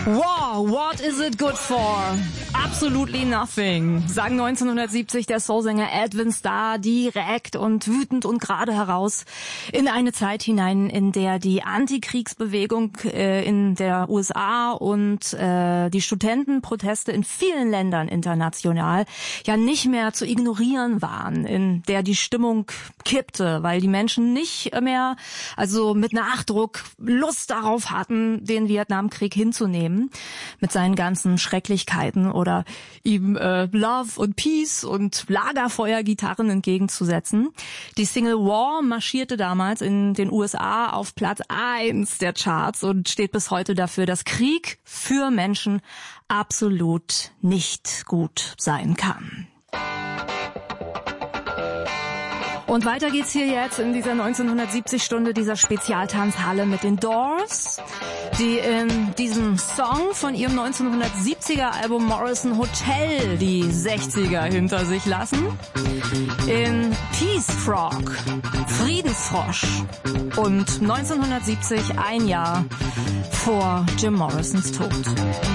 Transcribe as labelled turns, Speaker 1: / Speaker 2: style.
Speaker 1: Wow, what is it good for? Absolutely nothing, sagen 1970 der Soulsänger Edwin Starr direkt und wütend und gerade heraus in eine Zeit hinein, in der die Antikriegsbewegung in der USA und die Studentenproteste in vielen Ländern international ja nicht mehr zu ignorieren waren, in der die Stimmung kippte, weil die Menschen nicht mehr, also mit Nachdruck, Lust darauf hatten, den Vietnamkrieg hinzunehmen, mit seinen ganzen Schrecklichkeiten oder ihm Love und Peace und Lagerfeuergitarren entgegenzusetzen. Die Single War marschierte damals in den USA auf Platz 1 der Charts und steht bis heute dafür, dass Krieg für Menschen absolut nicht gut sein kann. Und weiter geht's hier jetzt in dieser 1970-Stunde dieser Spezialtanzhalle mit den Doors, die in diesem Song von ihrem 1970er-Album Morrison Hotel die 60er hinter sich lassen. In Peace Frog, Friedensfrosch und 1970, ein Jahr vor Jim Morrisons Tod.